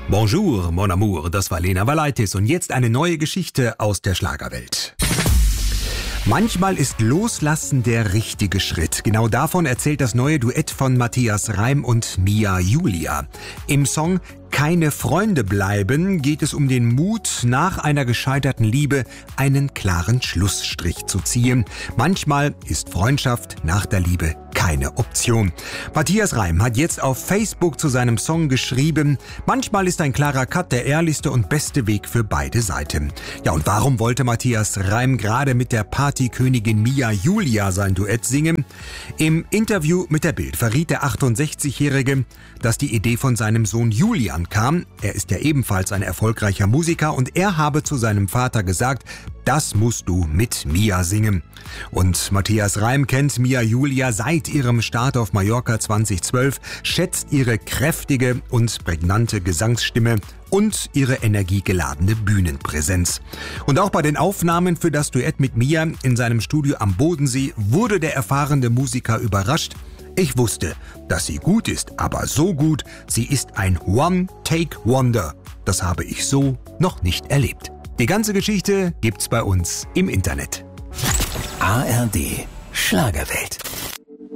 Bonjour, mon amour, das war Lena Valaitis und jetzt eine neue Geschichte aus der Schlagerwelt. Manchmal ist Loslassen der richtige Schritt. Genau davon erzählt das neue Duett von Matthias Reim und Mia Julia. Im Song Keine Freunde bleiben geht es um den Mut, nach einer gescheiterten Liebe einen klaren Schlussstrich zu ziehen. Manchmal ist Freundschaft nach der Liebe keine Option. Matthias Reim hat jetzt auf Facebook zu seinem Song geschrieben: Manchmal ist ein klarer Cut der ehrlichste und beste Weg für beide Seiten. Ja, und warum wollte Matthias Reim gerade mit der Partykönigin Mia Julia sein Duett singen? Im Interview mit der Bild verriet der 68-Jährige, dass die Idee von seinem Sohn Julian kam. Er ist ja ebenfalls ein erfolgreicher Musiker und er habe zu seinem Vater gesagt: Das musst du mit Mia singen. Und Matthias Reim kennt Mia Julia seit ihrem Start auf Mallorca 2012, schätzt ihre kräftige und prägnante Gesangsstimme und ihre energiegeladene Bühnenpräsenz. Und auch bei den Aufnahmen für das Duett mit Mia in seinem Studio am Bodensee wurde der erfahrene Musiker überrascht. Ich wusste, dass sie gut ist, aber so gut, sie ist ein One-Take-Wonder. Das habe ich so noch nicht erlebt. Die ganze Geschichte gibt's bei uns im Internet. ARD Schlagerwelt.